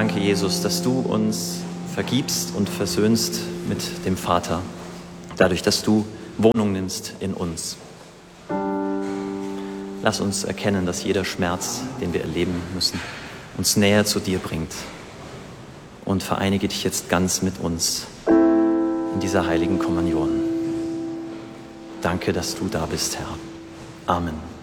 Danke, Jesus, dass du uns vergibst und versöhnst mit dem Vater, dadurch, dass du Wohnung nimmst in uns. Lass uns erkennen, dass jeder Schmerz, den wir erleben müssen, uns näher zu dir bringt. Und vereinige dich jetzt ganz mit uns in dieser heiligen Kommunion. Danke, dass du da bist, Herr. Amen.